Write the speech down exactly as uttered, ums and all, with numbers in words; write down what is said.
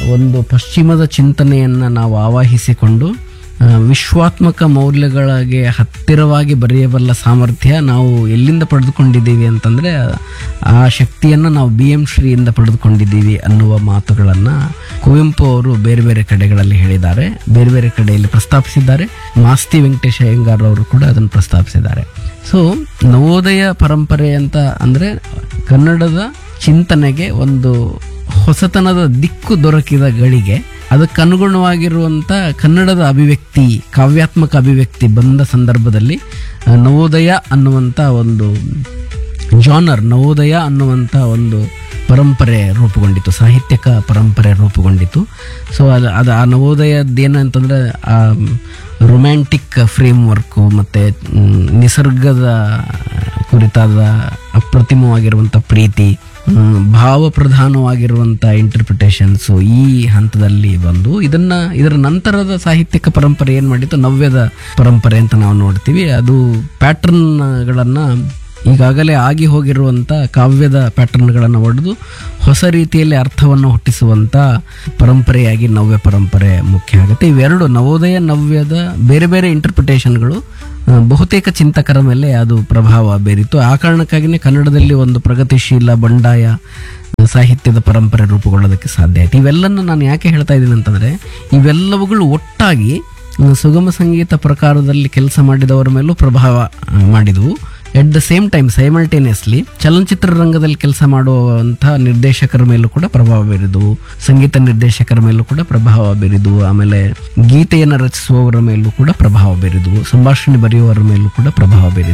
ಒಂದು ಪಶ್ಚಿಮದ ಚಿಂತನೆಯನ್ನು ನಾವು ಆವಾಹಿಸಿಕೊಂಡು ಆ, ವಿಶ್ವಾತ್ಮಕ ಮೌಲ್ಯಗಳಿಗೆ ಹತ್ತಿರವಾಗಿ ಬರೆಯಬಲ್ಲ ಸಾಮರ್ಥ್ಯ ನಾವು ಎಲ್ಲಿಂದ ಪಡೆದುಕೊಂಡಿದ್ದೀವಿ ಅಂತಂದರೆ ಆ ಶಕ್ತಿಯನ್ನು ನಾವು ಬಿ ಎಂ ಶ್ರೀಯಿಂದ ಪಡೆದುಕೊಂಡಿದ್ದೀವಿ ಅನ್ನುವ ಮಾತುಗಳನ್ನು ಕುವೆಂಪು ಅವರು ಬೇರೆ ಬೇರೆ ಕಡೆಗಳಲ್ಲಿ ಹೇಳಿದ್ದಾರೆ, ಬೇರೆ ಬೇರೆ ಕಡೆಯಲ್ಲಿ ಪ್ರಸ್ತಾಪಿಸಿದ್ದಾರೆ. ಮಾಸ್ತಿ ವೆಂಕಟೇಶ ಅಯ್ಯಂಗಾರ್ ಅವರು ಕೂಡ ಅದನ್ನು ಪ್ರಸ್ತಾಪಿಸಿದ್ದಾರೆ. ಸೊ ನವೋದಯ ಪರಂಪರೆ ಅಂತ ಅಂದರೆ ಕನ್ನಡದ ಚಿಂತನೆಗೆ ಒಂದು ಹೊಸತನದ ದಿಕ್ಕು ದೊರಕಿದ ಗಳಿಗೆ ಅದಕ್ಕನುಗುಣವಾಗಿರುವಂಥ ಕನ್ನಡದ ಅಭಿವ್ಯಕ್ತಿ, ಕಾವ್ಯಾತ್ಮಕ ಅಭಿವ್ಯಕ್ತಿ ಬಂದ ಸಂದರ್ಭದಲ್ಲಿ ಆ, ನವೋದಯ ಅನ್ನುವಂಥ ಒಂದು ಜಾನರ್, ನವೋದಯ ಅನ್ನುವಂಥ ಒಂದು ಪರಂಪರೆ ರೂಪುಗೊಂಡಿತು, ಸಾಹಿತ್ಯಕ ಪರಂಪರೆ ರೂಪುಗೊಂಡಿತು. ಸೊ ಅದು ಅದು ಆ ನವೋದಯದ್ದೇನು ಅಂತಂದರೆ ಆ ರೊಮ್ಯಾಂಟಿಕ್ ಫ್ರೇಮ್ ವರ್ಕು ಮತ್ತು ನಿಸರ್ಗದ ಕುರಿತಾದ ಅಪ್ರತಿಮವಾಗಿರುವಂಥ ಪ್ರೀತಿ, ಭಾವಪ್ರಧಾನವಾಗಿರುವಂಥ ಇಂಟರ್ಪ್ರಿಟೇಷನ್ಸು ಈ ಹಂತದಲ್ಲಿ ಬಂದು ಇದನ್ನ ಇದರ ನಂತರದ ಸಾಹಿತ್ಯಿಕ ಪರಂಪರೆ ಏನು ಮಾಡಿತ್ತು, ನವ್ಯದ ಪರಂಪರೆ ಅಂತ ನಾವು ನೋಡ್ತೀವಿ. ಅದು ಪ್ಯಾಟರ್ನ್ಗಳನ್ನು ಈಗಾಗಲೇ ಆಗಿ ಹೋಗಿರುವಂಥ ಕಾವ್ಯದ ಪ್ಯಾಟರ್ನ್ಗಳನ್ನು ಒಡೆದು ಹೊಸ ರೀತಿಯಲ್ಲಿ ಅರ್ಥವನ್ನು ಹುಟ್ಟಿಸುವಂಥ ಪರಂಪರೆಯಾಗಿ ನವ್ಯ ಪರಂಪರೆ ಮುಖ್ಯ ಆಗುತ್ತೆ. ಇವೆರಡು ನವೋದಯ ನವ್ಯದ ಬೇರೆ ಬೇರೆ ಇಂಟರ್ಪ್ರಿಟೇಷನ್ಗಳು ಬಹುತೇಕ ಚಿಂತಕರ ಮೇಲೆ ಅದು ಪ್ರಭಾವ ಬೀರಿತು. ಆ ಕಾರಣಕ್ಕಾಗಿಯೇ ಕನ್ನಡದಲ್ಲಿ ಒಂದು ಪ್ರಗತಿಶೀಲ ಬಂಡಾಯ ಸಾಹಿತ್ಯದ ಪರಂಪರೆ ರೂಪುಗೊಳ್ಳೋದಕ್ಕೆ ಸಾಧ್ಯ ಆಯಿತು. ಇವೆಲ್ಲನ್ನು ನಾನು ಯಾಕೆ ಹೇಳ್ತಾ ಇದ್ದೀನಿ ಅಂತಂದರೆ ಇವೆಲ್ಲವುಗಳು ಒಟ್ಟಾಗಿ ಸುಗಮ ಸಂಗೀತ ಪ್ರಕಾರದಲ್ಲಿ ಕೆಲಸ ಮಾಡಿದವರ ಮೇಲೂ ಪ್ರಭಾವ ಮಾಡಿದವು. At the same time simultaneously ಚಲನಚಿತ್ರ ರಂಗದಲ್ಲಿ ಕೆಲಸ ಮಾಡುವಂಥ ನಿರ್ದೇಶಕರ ಮೇಲೂ ಕೂಡ ಪ್ರಭಾವ ಬೀರಿದವು, ಸಂಗೀತ ನಿರ್ದೇಶಕರ ಮೇಲೂ ಕೂಡ ಪ್ರಭಾವ ಬೀರಿದವು, ಆಮೇಲೆ ಗೀತೆಯನ್ನು ರಚಿಸುವವರ ಮೇಲೂ ಕೂಡ ಪ್ರಭಾವ ಬೀರಿದವು, ಸಂಭಾಷಣೆ ಬರೆಯುವವರ ಮೇಲೂ ಕೂಡ ಪ್ರಭಾವ ಬೀರಿದವು.